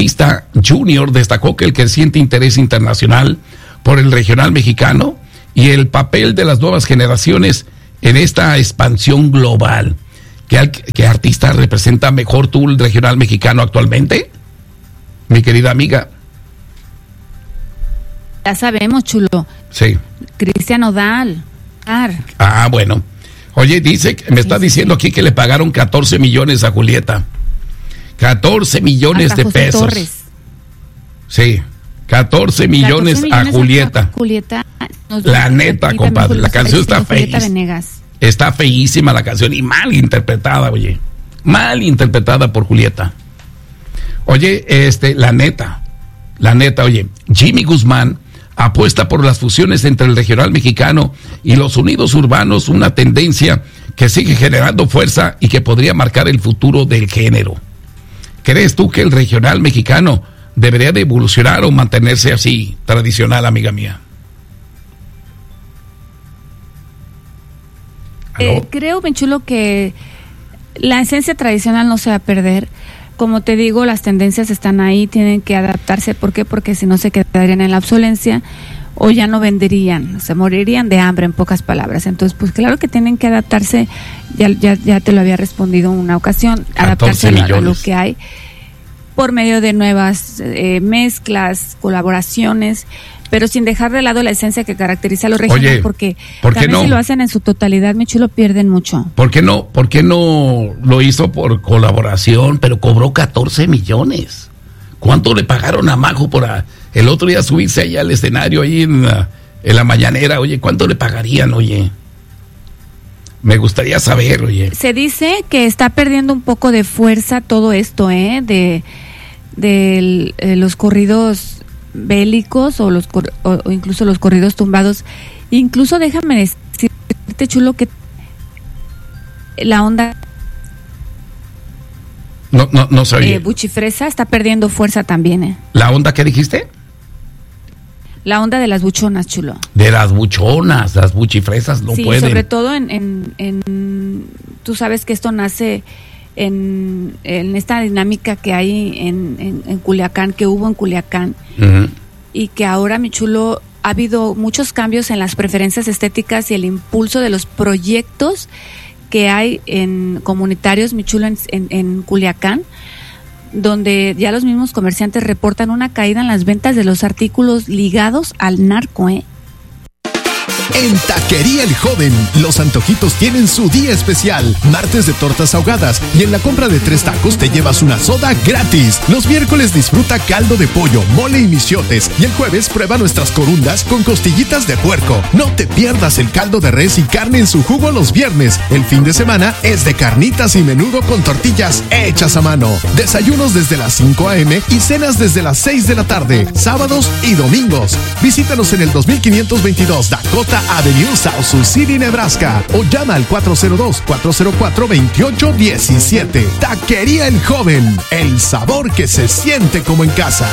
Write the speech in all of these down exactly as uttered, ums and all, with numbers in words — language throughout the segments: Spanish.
artista Junior destacó que el creciente interés internacional por el regional mexicano y el papel de las nuevas generaciones en esta expansión global. ¿Qué, qué artista representa mejor tú el regional mexicano actualmente, mi querida amiga? Ya sabemos, chulo. Sí. Cristian Nodal. Ah, bueno. Oye, dice, me está diciendo aquí que le pagaron catorce millones a Julieta. catorce millones Hasta de José pesos. Torres. Sí, catorce millones, catorce millones a Julieta. Julieta. La neta, compadre, la canción está feísima. Está feísima la canción y mal interpretada, oye. Mal interpretada por Julieta. Oye, este, la neta, la neta, oye, Jimmy Guzmán apuesta por las fusiones entre el regional mexicano y los sonidos urbanos, una tendencia que sigue generando fuerza y que podría marcar el futuro del género. ¿Crees tú que el regional mexicano debería de evolucionar o mantenerse así, tradicional, amiga mía? Eh, creo, bien chulo, que la esencia tradicional no se va a perder. Como te digo, las tendencias están ahí, tienen que adaptarse. ¿Por qué? Porque si no se quedarían en la obsolencia o ya no venderían, se morirían de hambre, en pocas palabras. Entonces, pues claro que tienen que adaptarse. Ya, ya, ya te lo había respondido en una ocasión, adaptarse a, a lo que hay por medio de nuevas eh, mezclas, colaboraciones, pero sin dejar de lado la esencia que caracteriza a los regionales. Oye, porque ¿por qué también no? Si lo hacen en su totalidad, mi chulo, pierden mucho. ¿Por qué no? ¿Por qué no lo hizo por colaboración, pero cobró catorce millones? ¿Cuánto le pagaron a Majo por a, el otro día subirse allá al escenario ahí en la, en la mañanera? Oye, ¿cuánto le pagarían, oye? Me gustaría saber, oye. Se dice que está perdiendo un poco de fuerza todo esto, ¿eh? De, de eh, los corridos bélicos o los o, o incluso los corridos tumbados. Incluso déjame decirte, chulo, que la onda no no no se oye. Eh, Buchifresa está perdiendo fuerza también, ¿eh? ¿La onda qué dijiste? La onda de las buchonas, chulo. De las buchonas, las buchifresas no sí, pueden. Sí, sobre todo en, en, en... Tú sabes que esto nace en, en esta dinámica que hay en, en, en Culiacán, que hubo en Culiacán. Uh-huh. Y que ahora, mi chulo, ha habido muchos cambios en las preferencias estéticas y el impulso de los proyectos que hay en comunitarios, mi chulo, en, en, en Culiacán, donde ya los mismos comerciantes reportan una caída en las ventas de los artículos ligados al narco, ¿eh? En Taquería El Joven, los antojitos tienen su día especial. Martes de tortas ahogadas y en la compra de tres tacos te llevas una soda gratis. Los miércoles disfruta caldo de pollo, mole y michiotes. Y el jueves prueba nuestras corundas con costillitas de puerco. No te pierdas el caldo de res y carne en su jugo los viernes. El fin de semana es de carnitas y menudo con tortillas hechas a mano. Desayunos desde las cinco a.m. y cenas desde las seis de la tarde, sábados y domingos. Visítanos en el dos mil quinientos veintidós Dakota Avenue, South Sioux City, Nebraska, o llama al cuatro cero dos, cuatro cero cuatro, dos ocho uno siete. Taquería El Joven, el sabor que se siente como en casa.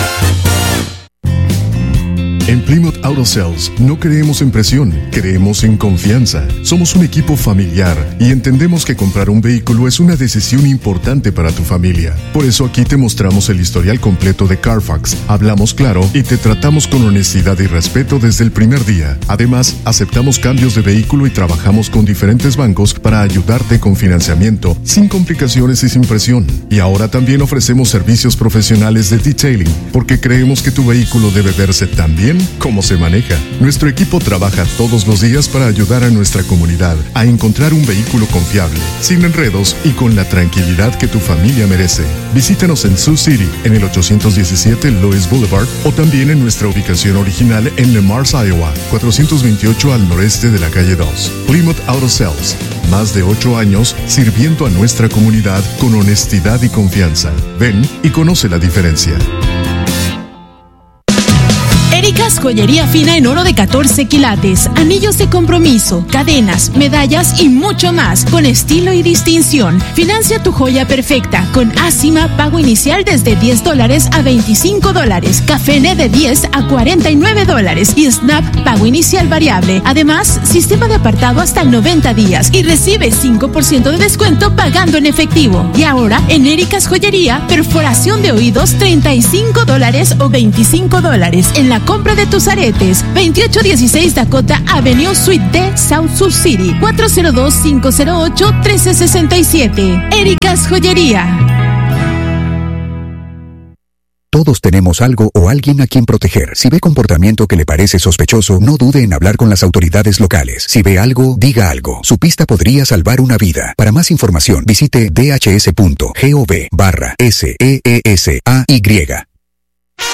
En Plymouth Auto Sales no creemos en presión, creemos en confianza. Somos un equipo familiar y entendemos que comprar un vehículo es una decisión importante para tu familia. Por eso aquí te mostramos el historial completo de Carfax, hablamos claro y te tratamos con honestidad y respeto desde el primer día. Además, aceptamos cambios de vehículo y trabajamos con diferentes bancos para ayudarte con financiamiento, sin complicaciones y sin presión. Y ahora también ofrecemos servicios profesionales de detailing, porque creemos que tu vehículo debe verse tan bien cómo se maneja. Nuestro equipo trabaja todos los días para ayudar a nuestra comunidad a encontrar un vehículo confiable, sin enredos y con la tranquilidad que tu familia merece. Visítanos en Sioux City, en el ochocientos diecisiete Lewis Boulevard, o también en nuestra ubicación original en Le Mars, Iowa, cuatrocientos veintiocho al noreste de la calle dos. Plymouth Auto Sales, más de ocho años sirviendo a nuestra comunidad con honestidad y confianza. Ven y conoce la diferencia. Erika Ericas Joyería Fina en oro de catorce quilates, anillos de compromiso, cadenas, medallas y mucho más, con estilo y distinción. Financia tu joya perfecta con Asima, pago inicial desde diez dólares a veinticinco dólares, Cafene de diez a cuarenta y nueve dólares y Snap, pago inicial variable. Además, sistema de apartado hasta noventa días y recibe cinco por ciento de descuento pagando en efectivo. Y ahora, en Ericas Joyería, perforación de oídos treinta y cinco dólares o veinticinco dólares en la compra de tus aretes. veintiocho dieciséis Dakota Avenue Suite D, South Sioux City, cuatro cero dos, cinco cero ocho, uno tres seis siete. Ericas Joyería. Todos tenemos algo o alguien a quien proteger. Si ve comportamiento que le parece sospechoso, no dude en hablar con las autoridades locales. Si ve algo, diga algo. Su pista podría salvar una vida. Para más información, visite dhs punto gov barra S E E S A Y.